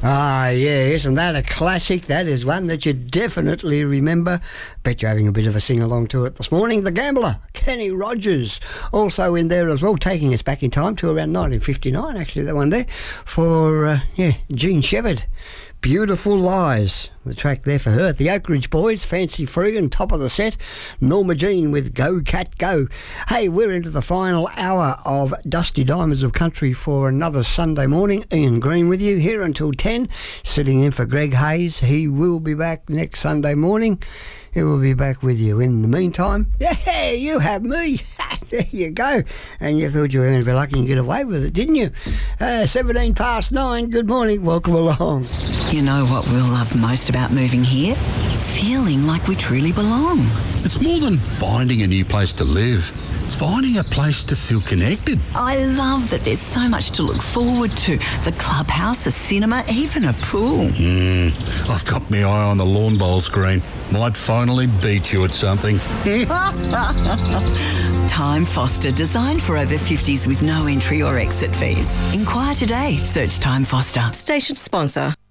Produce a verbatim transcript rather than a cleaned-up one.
Ah, yeah, isn't that a classic? That is one that you definitely remember. Bet you're having a bit of a sing-along to it this morning. The Gambler, Kenny Rogers, also in there as well, taking us back in time to around nineteen fifty-nine, actually, that one there, for, uh, yeah, Jean Shepard. Beautiful Lies, the track there for her. The Oak Ridge Boys, Fancy Free, and top of the set, Norma Jean with Go Cat Go. Hey, we're into the final hour of Dusty Diamonds of Country for another Sunday morning. Ian Green with you here until ten, sitting in for Greg Hayes. He will be back next Sunday morning. He will be back with you. In the meantime, yeah, you have me. There you go. And you thought you were going to be lucky and get away with it, didn't you? Uh, seventeen past nine. Good morning. Welcome along. You know what we'll love most about moving here? Feeling like we truly belong. It's more than finding a new place to live. It's finding a place to feel connected. I love that there's so much to look forward to. The clubhouse, a cinema, even a pool. Mm, I've got my eye on the lawn bowl screen. Might finally beat you at something. Time Foster, designed for over fifties with no entry or exit fees. Inquire today. Search Time Foster. Station sponsor.